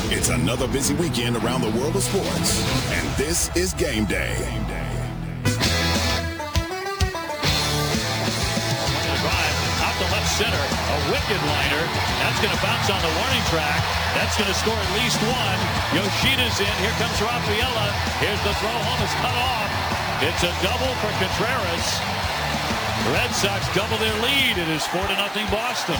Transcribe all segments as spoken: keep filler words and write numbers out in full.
It's another busy weekend around the world of sports, and this is Game Day. Game Day. Out the left center, a wicked liner. That's going to bounce on the warning track. That's going to score at least one. Yoshida's in. Here comes Rafaela. Here's the throw home. It's cut off. It's a double for Contreras. The Red Sox double their lead. It is four to nothing Boston.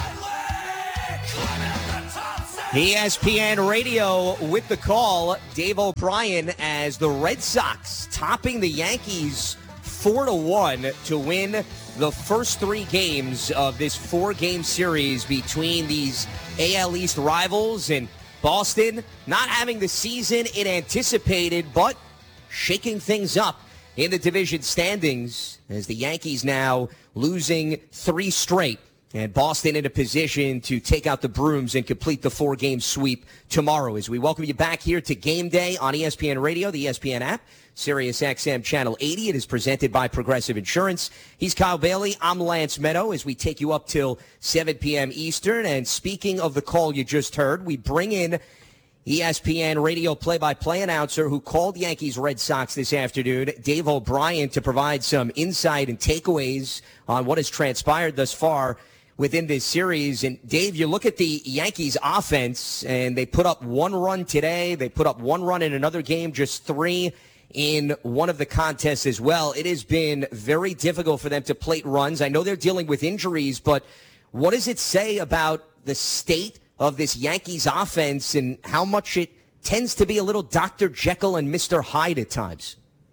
E S P N Radio with the call. Dave O'Brien as the Red Sox topping the Yankees four to one to win the first three games of this four-game series between these A L East rivals, and Boston not having the season it anticipated, but shaking things up in the division standings as the Yankees now losing three straight. And Boston in a position to take out the brooms and complete the four-game sweep tomorrow. As we welcome you back here to Game Day on E S P N Radio, the E S P N app, Sirius X M Channel eighty. It is presented by Progressive Insurance. He's Kyle Bailey. I'm Lance Meadow as we take you up till seven p.m. Eastern. And speaking of the call you just heard, we bring in E S P N Radio play-by-play announcer who called Yankees Red Sox this afternoon, Dave O'Brien, to provide some insight and takeaways on what has transpired thus far within this series. And Dave, you look at the Yankees offense, and they put up one run today. They put up one run in another game, just three in one of the contests as well. It has been very difficult for them to plate runs. I know they're dealing with injuries, but what does it say about the state of this Yankees offense and how much it tends to be a little Doctor Jekyll and Mister Hyde at times?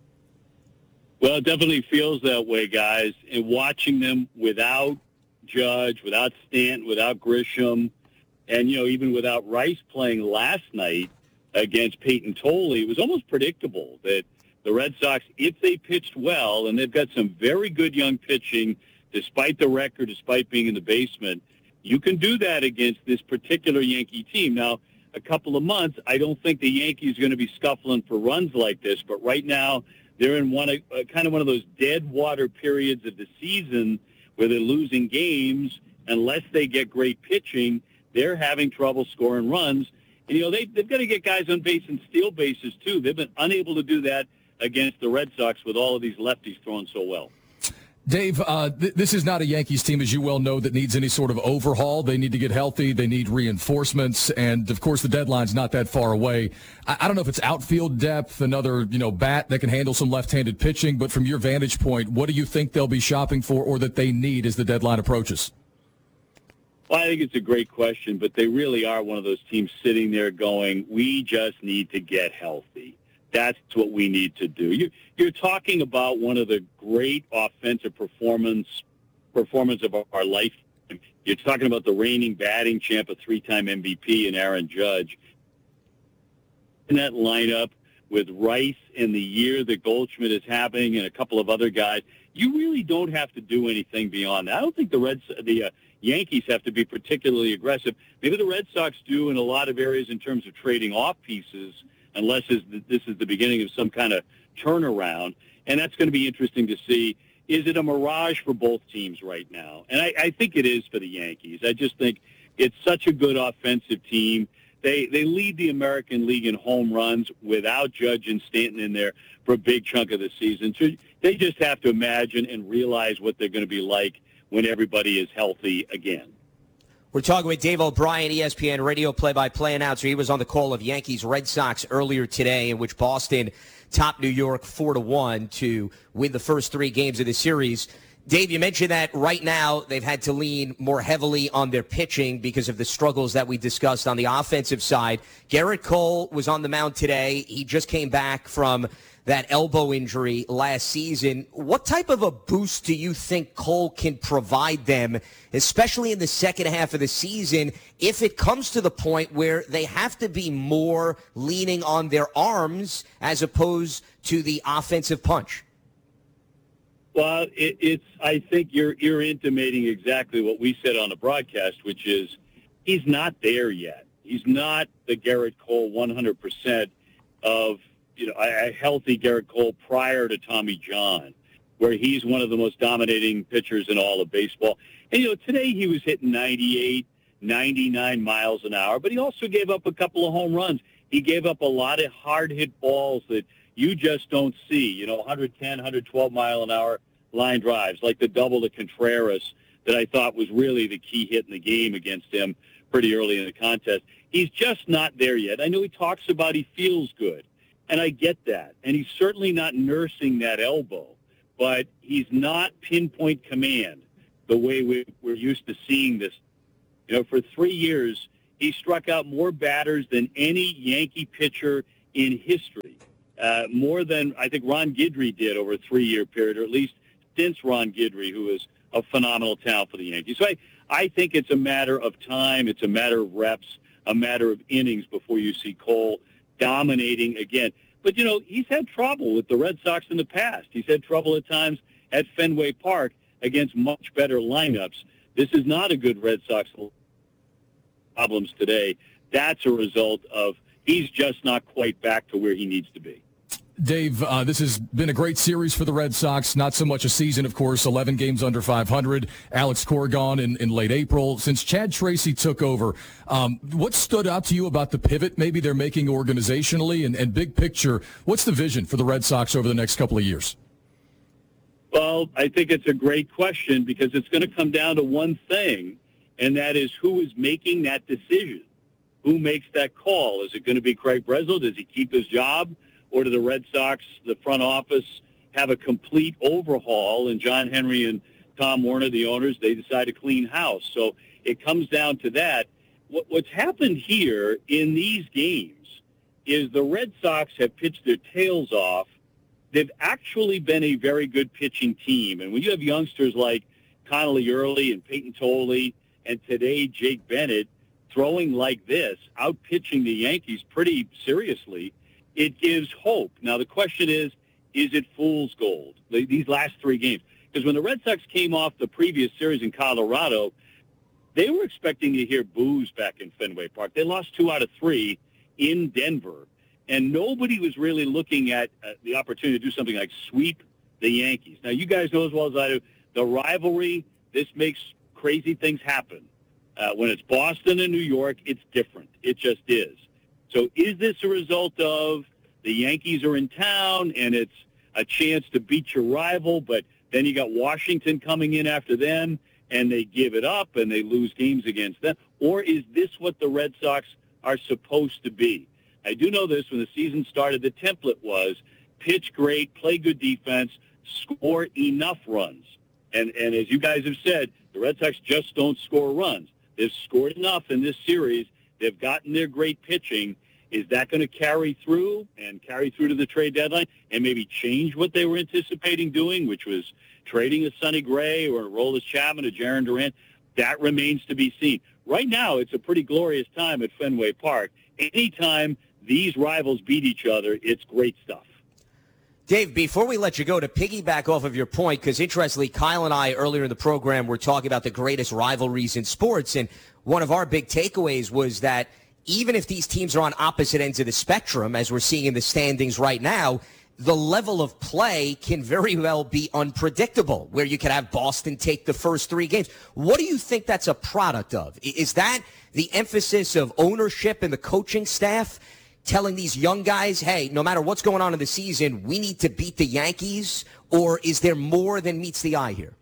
Well, it definitely feels that way, guys. And watching them without Judge, without Stanton, without Grisham, and, you know, even without Rice playing last night against Peyton Tolley, it was almost predictable that the Red Sox, if they pitched well, and they've got some very good young pitching, despite the record, despite being in the basement, you can do that against this particular Yankee team. Now, a couple of months, I don't think the Yankees are going to be scuffling for runs like this, but right now they're in one uh, kind of one of those dead water periods of the season where they're losing games. Unless they get great pitching, they're having trouble scoring runs. And, you know, they, they've got to get guys on base and steal bases, too. They've been unable to do that against the Red Sox with all of these lefties throwing so well. Dave, uh, th- this is not a Yankees team, as you well know, that needs any sort of overhaul. They need to get healthy. They need reinforcements. And, of course, the deadline's not that far away. I, I don't know if it's outfield depth, another, you know, bat that can handle some left-handed pitching. But from your vantage point, what do you think they'll be shopping for or that they need as the deadline approaches? Well, I think it's a great question, but they really are one of those teams sitting there going, we just need to get healthy. That's what we need to do. You, you're talking about one of the great offensive performance performance of our, our life. You're talking about the reigning batting champ, a three-time M V P, and Aaron Judge. In that lineup with Rice in the year that Goldschmidt is having and a couple of other guys, you really don't have to do anything beyond that. I don't think the Reds, the uh, Yankees have to be particularly aggressive. Maybe the Red Sox do in a lot of areas in terms of trading off pieces, unless this is the beginning of some kind of turnaround. And that's going to be interesting to see. Is it a mirage for both teams right now? And I, I think it is for the Yankees. I just think it's such a good offensive team. They they lead the American League in home runs without Judge and Stanton in there for a big chunk of the season. So they just have to imagine and realize what they're going to be like when everybody is healthy again. We're talking with Dave O'Brien, E S P N Radio play-by-play announcer. He was on the call of Yankees Red Sox earlier today, in which Boston topped New York four to one to win the first three games of the series. Dave, you mentioned that right now they've had to lean more heavily on their pitching because of the struggles that we discussed on the offensive side. Garrett Cole was on the mound today. He just came back from that elbow injury last season. What type of a boost do you think Cole can provide them, especially in the second half of the season, if it comes to the point where they have to be more leaning on their arms as opposed to the offensive punch? Well, it, it's. I think you're you're intimating exactly what we said on the broadcast, which is he's not there yet. He's not the Garrett Cole one hundred percent of, you know, a, a healthy Garrett Cole prior to Tommy John, where he's one of the most dominating pitchers in all of baseball. And, you know, today he was hitting ninety-eight, ninety-nine miles an hour, but he also gave up a couple of home runs. He gave up a lot of hard-hit balls that you just don't see, you know, one ten, one twelve mile an hour line drives, like the double to Contreras that I thought was really the key hit in the game against him pretty early in the contest. He's just not there yet. I know he talks about he feels good, and I get that. And he's certainly not nursing that elbow, but he's not pinpoint command the way we, we're used to seeing this. You know, for three years, he struck out more batters than any Yankee pitcher in history, uh, more than I think Ron Guidry did over a three-year period, or at least since Ron Guidry, who is a phenomenal talent for the Yankees. So I, I think it's a matter of time. It's a matter of reps, a matter of innings before you see Cole dominating again. But, you know, he's had trouble with the Red Sox in the past. He's had trouble at times at Fenway Park against much better lineups. This is not a good Red Sox problems today. That's a result of he's just not quite back to where he needs to be. Dave, uh, this has been a great series for the Red Sox. Not so much a season, of course, eleven games under five hundred. Alex Cora gone in, in late April. Since Chad Tracy took over, um, what stood out to you about the pivot maybe they're making organizationally and, and big picture? What's the vision for the Red Sox over the next couple of years? Well, I think it's a great question because it's going to come down to one thing, and that is who is making that decision. Who makes that call? Is it going to be Craig Breslow? Does he keep his job? Or do the Red Sox, the front office, have a complete overhaul? And John Henry and Tom Werner, the owners, they decide to clean house. So it comes down to that. What, what's happened here in these games is the Red Sox have pitched their tails off. They've actually been a very good pitching team. And when you have youngsters like Connolly Early and Peyton Tolley and today Jake Bennett throwing like this, out pitching the Yankees pretty seriously, it gives hope. Now, the question is, is it fool's gold, these last three games? Because when the Red Sox came off the previous series in Colorado, they were expecting to hear boos back in Fenway Park. They lost two out of three in Denver, and nobody was really looking at uh, the opportunity to do something like sweep the Yankees. Now, you guys know as well as I do, the rivalry, this makes crazy things happen. Uh, when it's Boston and New York, it's different. It just is. So is this a result of the Yankees are in town and it's a chance to beat your rival, but then you got Washington coming in after them and they give it up and they lose games against them? Or is this what the Red Sox are supposed to be? I do know this, when the season started, the template was pitch great, play good defense, score enough runs. And, and as you guys have said, the Red Sox just don't score runs. They've scored enough in this series. They've gotten their great pitching. Is that going to carry through and carry through to the trade deadline and maybe change what they were anticipating doing, which was trading a Sonny Gray or a Aroldis Chapman, a Jarren Duran? That remains to be seen. Right now, it's a pretty glorious time at Fenway Park. Anytime these rivals beat each other, it's great stuff. Dave, before we let you go, to piggyback off of your point, because interestingly, Kyle and I earlier in the program were talking about the greatest rivalries in sports, and one of our big takeaways was that even if these teams are on opposite ends of the spectrum, as we're seeing in the standings right now, the level of play can very well be unpredictable, where you could have Boston take the first three games. What do you think that's a product of? Is that the emphasis of ownership and the coaching staff telling these young guys, hey, no matter what's going on in the season, we need to beat the Yankees? Or is there more than meets the eye here?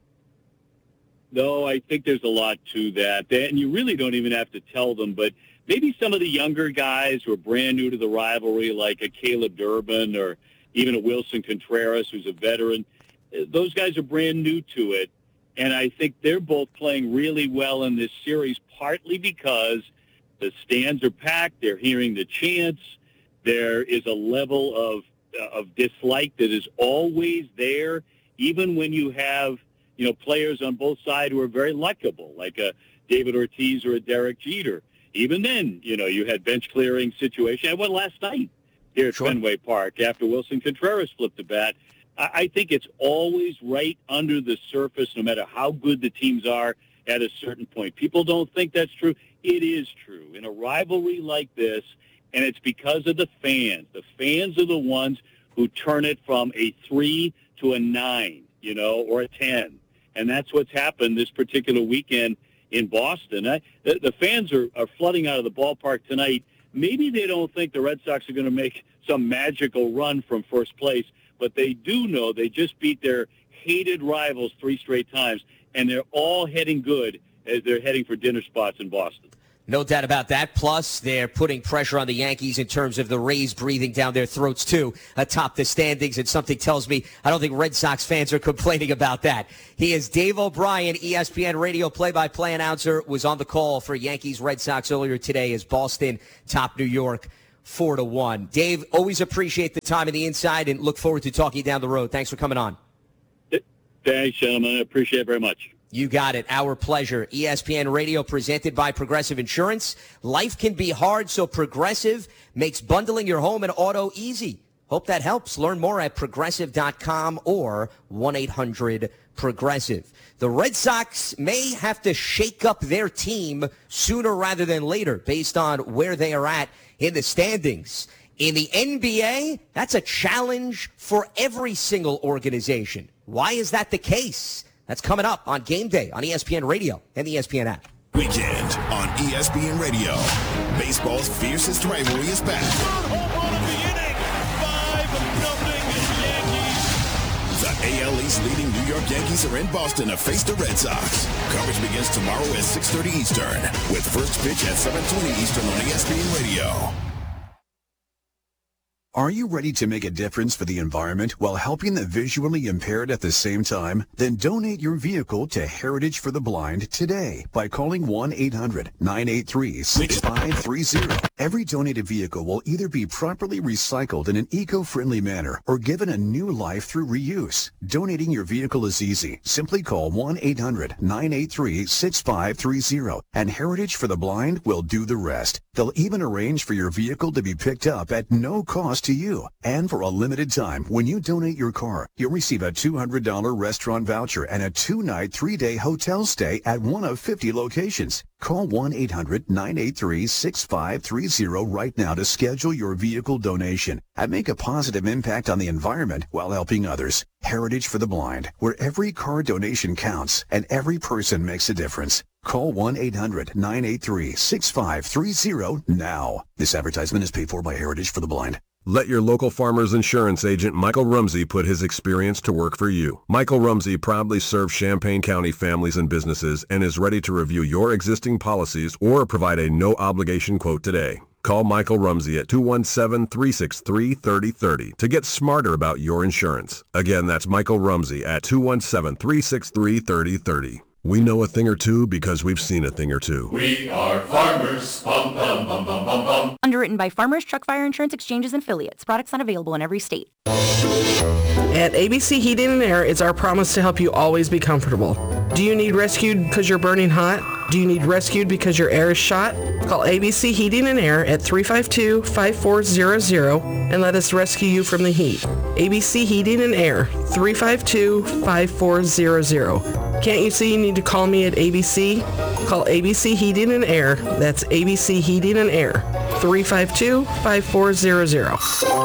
No, I think there's a lot to that. And you really don't even have to tell them, but maybe some of the younger guys who are brand new to the rivalry, like a Caleb Durbin or even a Wilson Contreras, who's a veteran, those guys are brand new to it. And I think they're both playing really well in this series, partly because the stands are packed. They're hearing the chants. There is a level of uh, of dislike that is always there, even when you have, you know, players on both sides who are very likable, like a David Ortiz or a Derek Jeter. Even then, you know, you had bench clearing situation. I went last night here at sure. Fenway Park after Wilson Contreras flipped the bat. I, I think it's always right under the surface, no matter how good the teams are at a certain point. People don't think that's true. It is true. In a rivalry like this, and it's because of the fans. The fans are the ones who turn it from a three to a nine, you know, or a ten. And that's what's happened this particular weekend in Boston. I, the, the fans are, are flooding out of the ballpark tonight. Maybe they don't think the Red Sox are going to make some magical run from first place, but they do know they just beat their hated rivals three straight times, and they're all heading good as they're heading for dinner spots in Boston. No doubt about that. Plus, they're putting pressure on the Yankees in terms of the Rays breathing down their throats, too, atop the standings. And something tells me I don't think Red Sox fans are complaining about that. He is Dave O'Brien, E S P N radio play-by-play announcer, was on the call for Yankees Red Sox earlier today as Boston top New York four to one. Dave, always appreciate the time and the insight and look forward to talking down the road. Thanks for coming on. Thanks, gentlemen. I appreciate it very much. You got it. Our pleasure. E S P N Radio presented by Progressive Insurance. Life can be hard, so Progressive makes bundling your home and auto easy. Hope that helps. Learn more at progressive dot com or one eight hundred progressive. The Red Sox may have to shake up their team sooner rather than later based on where they are at in the standings. In the N B A, that's a challenge for every single organization. Why is that the case? That's coming up on Game Day on E S P N Radio and the E S P N app. Weekend on E S P N Radio. Baseball's fiercest rivalry is back. The A L East leading New York Yankees are in Boston to face the Red Sox. Coverage begins tomorrow at six thirty Eastern with first pitch at seven twenty Eastern on E S P N Radio. Are you ready to make a difference for the environment while helping the visually impaired at the same time? Then donate your vehicle to Heritage for the Blind today by calling one eight hundred nine eight three six five three zero. Every donated vehicle will either be properly recycled in an eco-friendly manner or given a new life through reuse. Donating your vehicle is easy. Simply call one eight hundred nine eight three six five three zero and Heritage for the Blind will do the rest. They'll even arrange for your vehicle to be picked up at no cost to you. And for a limited time, when you donate your car, you'll receive a two hundred dollars restaurant voucher and a two-night, three-day hotel stay at one of fifty locations. Call one eight hundred nine eight three six five three zero right now to schedule your vehicle donation and make a positive impact on the environment while helping others. Heritage for the Blind, where every car donation counts and every person makes a difference. Call one eight hundred nine eight three six five three zero now. This advertisement is paid for by Heritage for the Blind. Let your local Farmers Insurance agent Michael Rumsey put his experience to work for you. Michael Rumsey proudly serves Champaign County families and businesses and is ready to review your existing policies or provide a no-obligation quote today. Call Michael Rumsey at two one seven, three six three, three zero three zero to get smarter about your insurance. Again, that's Michael Rumsey at two one seven, three six three, three zero three zero. We know a thing or two because we've seen a thing or two. We are farmers. Bum, bum, bum, bum, bum, bum. Underwritten by Farmers Truck Fire Insurance Exchanges and Affiliates. Products not available in every state. At A B C Heating and Air, it's our promise to help you always be comfortable. Do you need rescued because you're burning hot? Do you need rescued because your air is shot? Call A B C Heating and Air at three five two, five four zero zero and let us rescue you from the heat. A B C Heating and Air, three five two, five four zero zero. Can't you see you need to call me at A B C? Call A B C Heating and Air. That's A B C Heating and Air, three five two, five four zero zero.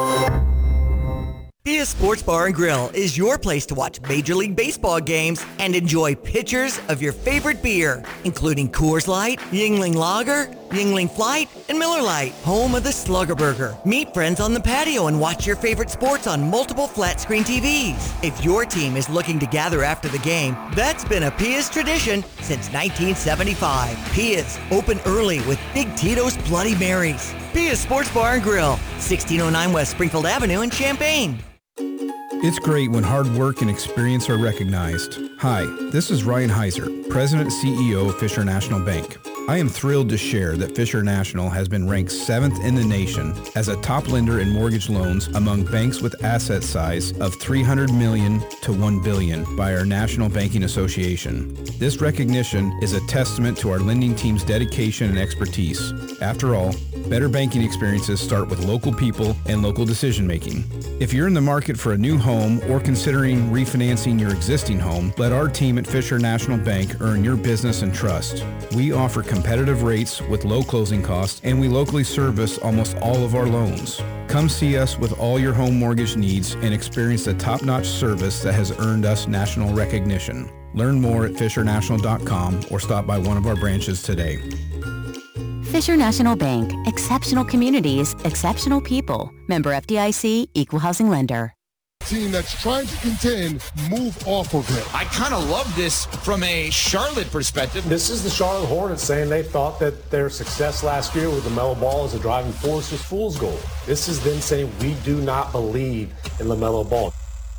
Pia Sports Bar and Grill is your place to watch Major League Baseball games and enjoy pitchers of your favorite beer, including Coors Light, Yuengling Lager, Yuengling Flight, and Miller Lite, home of the Slugger Burger. Meet friends on the patio and watch your favorite sports on multiple flat-screen T Vs. If your team is looking to gather after the game, that's been a Pia's tradition since nineteen seventy-five. Pia's, open early with Big Tito's Bloody Marys. Pia's Sports Bar and Grill, sixteen oh nine West Springfield Avenue in Champaign. It's great when hard work and experience are recognized. Hi, this is Ryan Heiser, President and C E O of Fisher National Bank. I am thrilled to share that Fisher National has been ranked seventh in the nation as a top lender in mortgage loans among banks with asset size of three hundred million dollars to one billion dollars by our National Banking Association. This recognition is a testament to our lending team's dedication and expertise. After all, better banking experiences start with local people and local decision making. If you're in the market for a new home or considering refinancing your existing home, let our team at Fisher National Bank earn your business and trust. We offer competitive rates with low closing costs, and we locally service almost all of our loans. Come see us with all your home mortgage needs and experience the top-notch service that has earned us national recognition. Learn more at fisher national dot com or stop by one of our branches today. Fisher National Bank. Exceptional communities, exceptional people. Member F D I C, Equal Housing Lender. Team that's trying to contend, move off of him. I kind of love this from a Charlotte perspective. This is the Charlotte Hornets saying they thought that their success last year with LaMelo Ball as a driving force was fool's gold. This is them saying we do not believe in LaMelo Ball.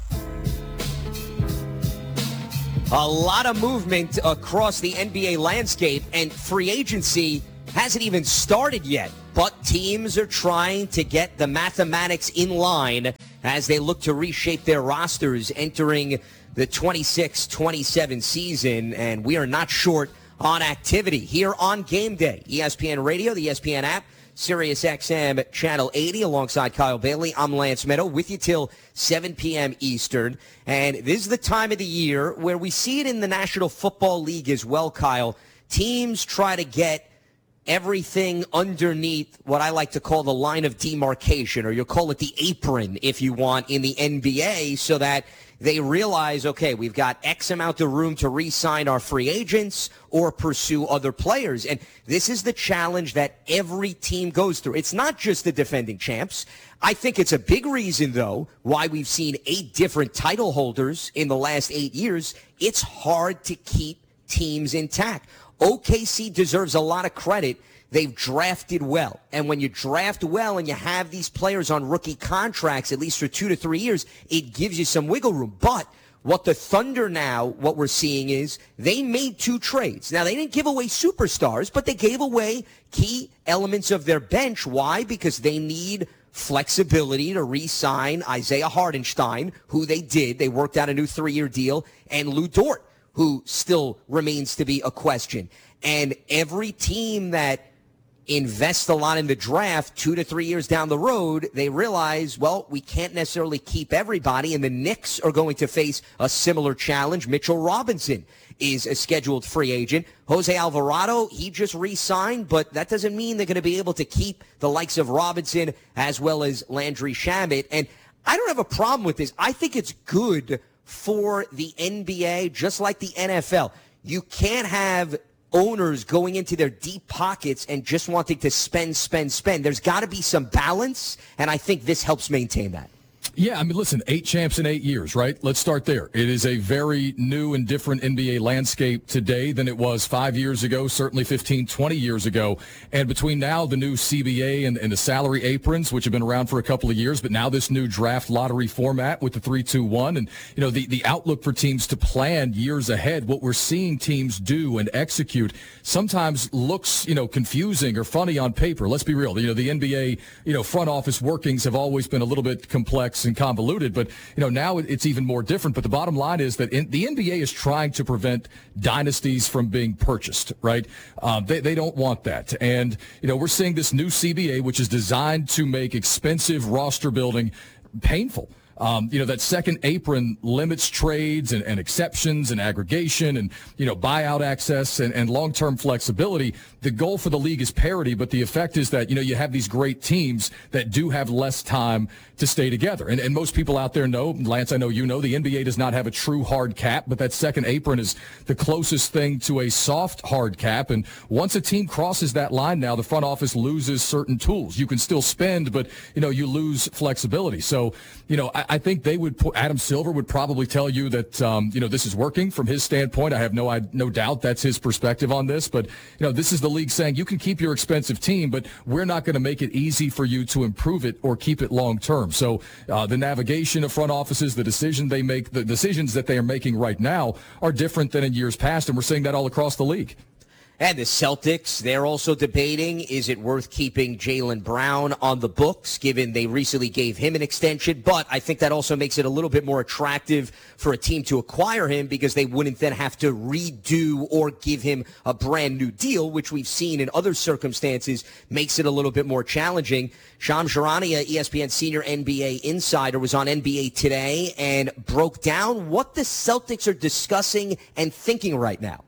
A lot of movement across the N B A landscape, and free agency hasn't even started yet. But teams are trying to get the mathematics in line as they look to reshape their rosters entering the twenty-six twenty-seven season. And we are not short on activity here on Game Day. E S P N Radio, the E S P N app, Sirius X M Channel eighty, alongside Kyle Bailey. I'm Lance Meadow with you till seven p.m. Eastern. And this is the time of the year where we see it in the National Football League as well, Kyle. Teams try to get everything underneath what I like to call the line of demarcation, or you'll call it the apron if you want, in the N B A, so that they realize, okay, we've got X amount of room to re-sign our free agents or pursue other players. And this is the challenge that every team goes through. It's not just the defending champs. I think it's a big reason, though, why we've seen eight different title holders in the last eight years. It's hard to keep teams intact. O K C deserves a lot of credit. They've drafted well. And when you draft well and you have these players on rookie contracts, at least for two to three years, it gives you some wiggle room. But what the Thunder now, what we're seeing is they made two trades. Now, they didn't give away superstars, but they gave away key elements of their bench. Why? Because they need flexibility to re-sign Isaiah Hartenstein, who they did. They worked out a new three-year deal, and Lou Dort, who still remains to be a question. And every team that invests a lot in the draft two to three years down the road, they realize, well, we can't necessarily keep everybody, and the Knicks are going to face a similar challenge. Mitchell Robinson is a scheduled free agent. Jose Alvarado, he just re-signed, but that doesn't mean they're going to be able to keep the likes of Robinson as well as Landry Shamet. And I don't have a problem with this. I think it's good for the N B A, just like the N F L. You can't have owners going into their deep pockets and just wanting to spend, spend, spend. There's got to be some balance, and I think this helps maintain that. Yeah, I mean, listen, eight champs in eight years, right? Let's start there. It is a very new and different N B A landscape today than it was five years ago, certainly fifteen, twenty years ago. And between now, the new C B A and, and the salary aprons, which have been around for a couple of years, but now this new draft lottery format with the three two one, and, you know, the, the outlook for teams to plan years ahead, what we're seeing teams do and execute sometimes looks, you know, confusing or funny on paper. Let's be real. You know, the N B A, you know, front office workings have always been a little bit complex and convoluted, but you know now it's even more different. But the bottom line is that in, the N B A is trying to prevent dynasties from being purchased, right? Um, they they don't want that, and you know we're seeing this new C B A, which is designed to make expensive roster building painful. Um, you know, that second apron limits trades and, and exceptions and aggregation and, you know, buyout access and, and long-term flexibility. The goal for the league is parity, but the effect is that, you know, you have these great teams that do have less time to stay together. And, and most people out there know, Lance, I know you know, the N B A does not have a true hard cap, but that second apron is the closest thing to a soft hard cap. And once a team crosses that line now, the front office loses certain tools. You can still spend, but, you know, you lose flexibility. So, you know, I, I think they would, Adam Silver would probably tell you that, um, you know, this is working from his standpoint. I have no, I, no doubt that's his perspective on this. But, you know, this is the league saying you can keep your expensive team, but we're not going to make it easy for you to improve it or keep it long term. So uh, the navigation of front offices, the decision they make, the decisions that they are making right now are different than in years past. And we're seeing that all across the league. And the Celtics, they're also debating, is it worth keeping Jaylen Brown on the books, given they recently gave him an extension? But I think that also makes it a little bit more attractive for a team to acquire him because they wouldn't then have to redo or give him a brand new deal, which we've seen in other circumstances makes it a little bit more challenging. Shams Charania, E S P N senior N B A insider, was on N B A Today and broke down what the Celtics are discussing and thinking right now.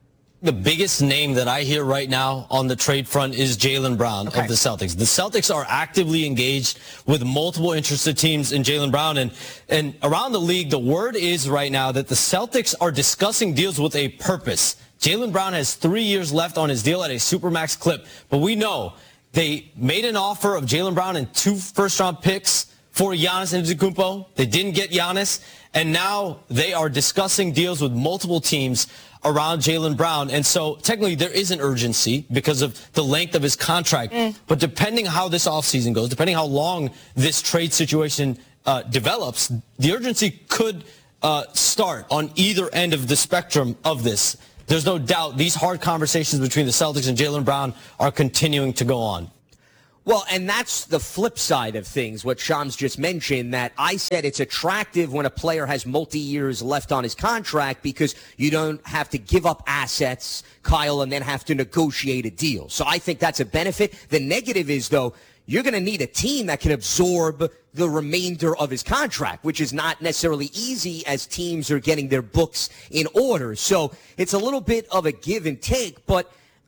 The biggest name that I hear right now on the trade front is Jaylen Brown okay. of the Celtics. The Celtics are actively engaged with multiple interested teams in Jaylen Brown. And, and around the league, the word is right now that the Celtics are discussing deals with a purpose. Jaylen Brown has three years left on his deal at a supermax clip. But we know they made an offer of Jaylen Brown and two first-round picks for Giannis Antetokounmpo. They didn't get Giannis. And now they are discussing deals with multiple teams around Jaylen Brown. And so technically there is an urgency because of the length of his contract. Mm. But depending how this offseason goes, depending how long this trade situation uh, develops, the urgency could uh, start on either end of the spectrum of this. There's no doubt these hard conversations between the Celtics and Jaylen Brown are continuing to go on. Well, and that's the flip side of things, what Shams just mentioned, that I said it's attractive when a player has multi-years left on his contract because you don't have to give up assets, Kyle, and then have to negotiate a deal. So I think that's a benefit. The negative is, though, you're going to need a team that can absorb the remainder of his contract, which is not necessarily easy as teams are getting their books in order. So it's a little bit of a give and take, but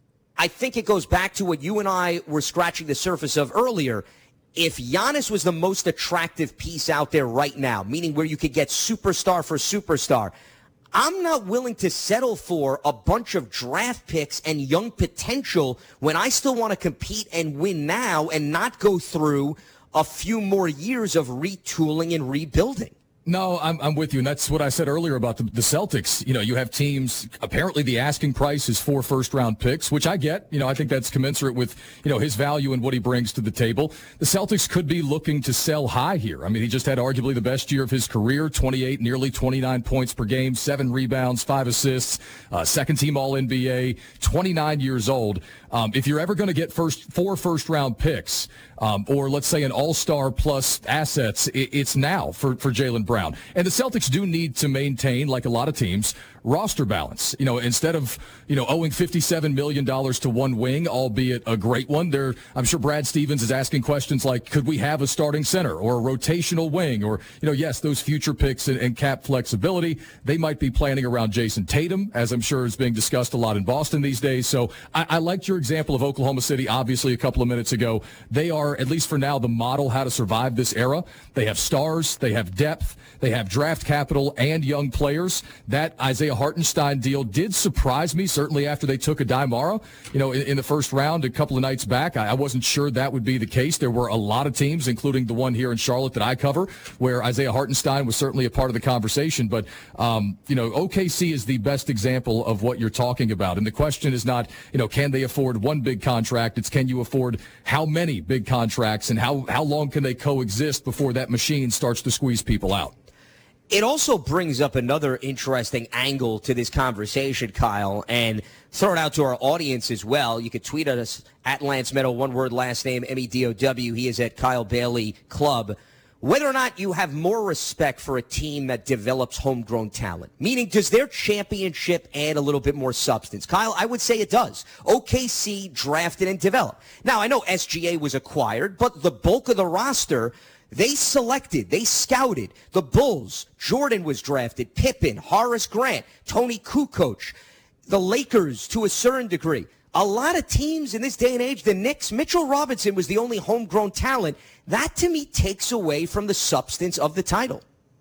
I think it goes back to what you and I were scratching the surface of earlier. If Giannis was the most attractive piece out there right now, meaning where you could get superstar for superstar, I'm not willing to settle for a bunch of draft picks and young potential when I still want to compete and win now and not go through a few more years of retooling and rebuilding. No, I'm, I'm with you, and that's what I said earlier about the, the Celtics. You know, you have teams, apparently the asking price is four first-round picks, which I get. You know, I think that's commensurate with, you know, his value and what he brings to the table. The Celtics could be looking to sell high here. I mean, he just had arguably the best year of his career, twenty-eight, nearly twenty-nine points per game, seven rebounds, five assists, uh, second-team All N B A, twenty-nine years old. Um, if you're ever going to get first four first-round picks, um, or let's say an all-star plus assets, it, it's now for, for Jaylen Brown. And the Celtics do need to maintain, like a lot of teams, roster balance. You know, instead of, you know, owing fifty-seven million dollars to one wing, albeit a great one, there, I'm sure Brad Stevens is asking questions like, could we have a starting center or a rotational wing? Or, you know, yes, those future picks and, and cap flexibility, they might be planning around Jason Tatum, as I'm sure is being discussed a lot in Boston these days. So I, I liked your example of Oklahoma City, obviously, a couple of minutes ago. They are, at least for now, the model how to survive this era. They have stars, they have depth, they have draft capital and young players. That Isaiah Hartenstein deal did surprise me, certainly after they took Adai-Mara, you know, in, in the first round a couple of nights back. I, I wasn't sure that would be the case. There were a lot of teams, including the one here in Charlotte that I cover, where Isaiah Hartenstein was certainly a part of the conversation. But, um, you know, O K C is the best example of what you're talking about. And the question is not, you know, can they afford one big contract? It's can you afford how many big contracts and how, how long can they coexist before that machine starts to squeeze people out? It also brings up another interesting angle to this conversation, Kyle, and throw it out to our audience as well. You could tweet at us at Lance Meadow, one word, last name, M E D O W. He is at Kyle Bailey Club. Whether or not you have more respect for a team that develops homegrown talent, meaning does their championship add a little bit more substance? Kyle, I would say it does. O K C drafted and developed. Now, I know S G A was acquired, but the bulk of the roster, they selected, they scouted. The Bulls, Jordan was drafted, Pippen, Horace Grant, Tony Kukoc, the Lakers to a certain degree. A lot of teams in this day and age, the Knicks, Mitchell Robinson was the only homegrown talent. That, to me, takes away from the substance of the title.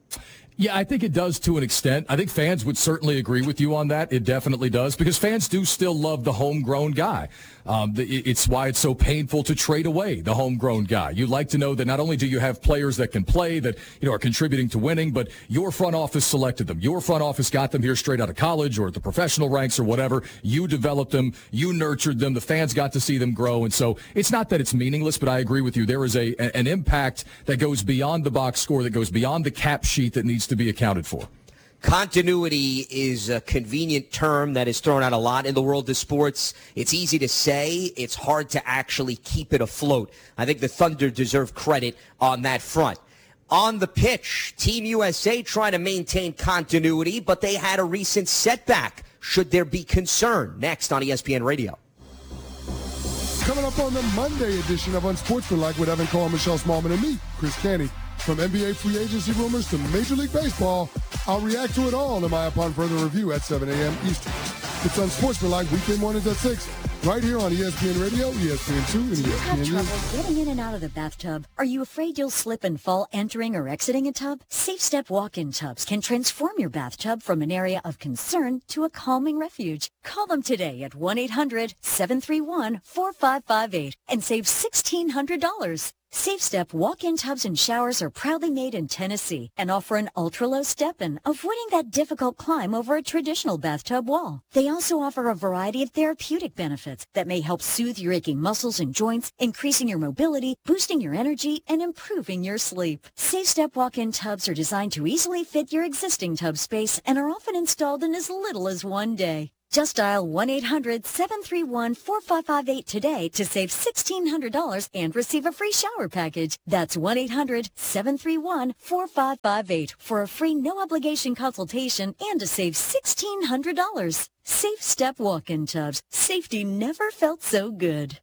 Yeah, I think it does to an extent. I think fans would certainly agree with you on that. It definitely does, because fans do still love the homegrown guy. Um, it's why it's so painful to trade away the homegrown guy. You like to know that not only do you have players that can play, that you know are contributing to winning, but your front office selected them. Your front office got them here straight out of college or at the professional ranks or whatever. You developed them. You nurtured them. The fans got to see them grow. And so it's not that it's meaningless, but I agree with you. There is a an impact that goes beyond the box score, that goes beyond the cap sheet that needs to be accounted for. Continuity is a convenient term that is thrown out a lot in the world of sports. It's easy to say. It's hard to actually keep it afloat. I think the Thunder deserve credit on that front. On the pitch, Team U S A trying to maintain continuity, but they had a recent setback. Should there be concern? Next on E S P N Radio. Coming up on the Monday edition of Unsportsmanlike with Evan Cole, Michelle Smallman, and me, Chris Canty. From N B A free agency rumors to Major League Baseball, I'll react to it all in my Upon Further Review at seven a.m. Eastern. It's Unsportsmanlike weekday mornings at six, right here on E S P N Radio, E S P N two, and E S P N U. Have trouble getting in and out of the bathtub? Are you afraid you'll slip and fall entering or exiting a tub? Safe Step walk-in tubs can transform your bathtub from an area of concern to a calming refuge. Call them today at one eight hundred seven three one four five five eight and save sixteen hundred dollars. Safe Step walk-in tubs and showers are proudly made in Tennessee and offer an ultra-low step-in, avoiding that difficult climb over a traditional bathtub wall. They also offer a variety of therapeutic benefits that may help soothe your aching muscles and joints, increasing your mobility, boosting your energy, and improving your sleep. Safe Step walk-in tubs are designed to easily fit your existing tub space and are often installed in as little as one day. Just dial one eight hundred seven three one four five five eight today to save sixteen hundred dollars and receive a free shower package. That's one eight hundred seven three one four five five eight for a free no-obligation consultation and to save sixteen hundred dollars. Safe Step walk-in tubs. Safety never felt so good.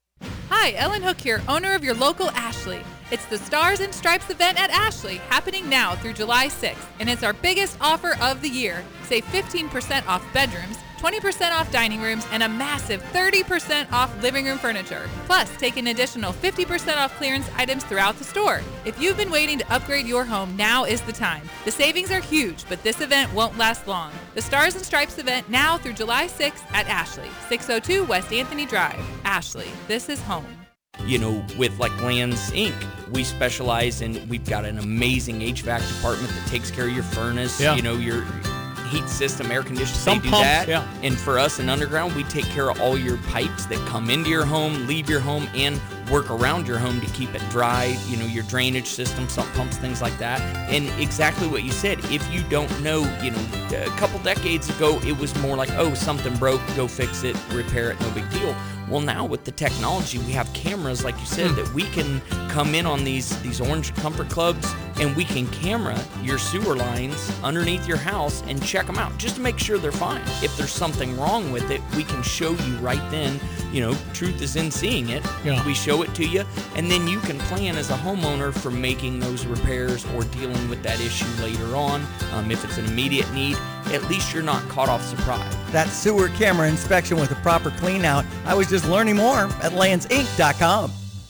Hi, Ellen Hook here, owner of your local Ashley. It's the Stars and Stripes event at Ashley, happening now through July sixth, and it's our biggest offer of the year. Save fifteen percent off bedrooms, twenty percent off dining rooms, and a massive thirty percent off living room furniture. Plus, take an additional fifty percent off clearance items throughout the store. If you've been waiting to upgrade your home, now is the time. The savings are huge, but this event won't last long. The Stars and Stripes event now through July sixth at Ashley, six oh two West Anthony Drive. Ashley, this is home. You know, with like Lands Incorporated, we specialize in, we've got an amazing H V A C department that takes care of your furnace, Yeah. you know, your heat system, air conditioning, Some they do pumps, that. yeah. And for us in Underground, we take care of all your pipes that come into your home, leave your home, and work around your home to keep it dry, you know, your drainage system, sump pumps, things like that. And exactly what you said, if you don't know, you know, a couple decades ago, it was more like, oh, something broke, go fix it, repair it, no big deal. Well, now with the technology, we have cameras, like you said, Hmm. that we can come in on these, these Orange Comfort Clubs, and we can camera your sewer lines underneath your house and check them out just to make sure they're fine. If there's something wrong with it, we can show you right then. You know, truth is in seeing it. Yeah. We show it to you, and then you can plan as a homeowner for making those repairs or dealing with that issue later on. Um, if it's an immediate need, at least you're not caught off surprise. That sewer camera inspection with a proper clean out. I was just learning more at lands inc dot com.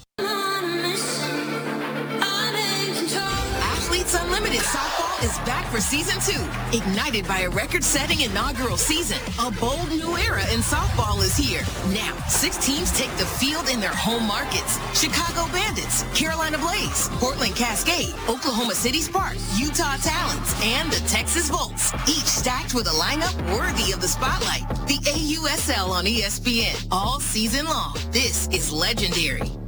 Athletes Unlimited Softball is back for season two. Ignited by a record-setting inaugural season, a bold new era in softball is here. Now, six teams take the field in their home markets. Chicago Bandits, Carolina Blaze, Portland Cascade, Oklahoma City Sparks, Utah Talents, and the Texas Bolts. Each stacked with a lineup worthy of the spotlight. The A U S L on E S P N all season long. This is legendary.